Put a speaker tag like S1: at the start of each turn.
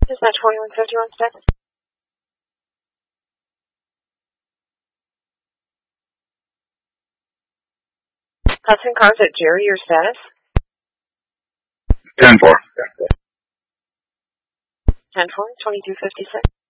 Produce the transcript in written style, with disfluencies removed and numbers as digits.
S1: Is that 2151 status? Hudson cars at Jerry, your status?
S2: 10-4.
S1: 10-4, 2256.